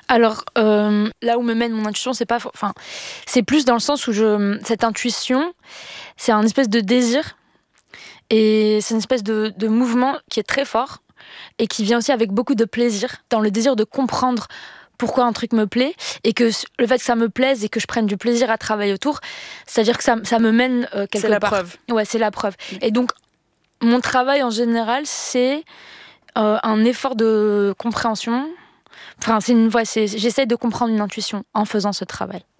Alors, là où me mène mon intuition, c'est pas enfin, c'est plus dans le sens où cette intuition, c'est un espèce de désir et c'est une espèce de mouvement qui est très fort et qui vient aussi avec beaucoup de plaisir, dans le désir de comprendre pourquoi un truc me plaît et que le fait que ça me plaise et que je prenne du plaisir à travailler autour, c'est-à-dire que ça me mène quelque part. C'est la preuve. Ouais, c'est la preuve. Et donc, mon travail en général, c'est un effort de compréhension. Enfin, j'essaie de comprendre une intuition en faisant ce travail.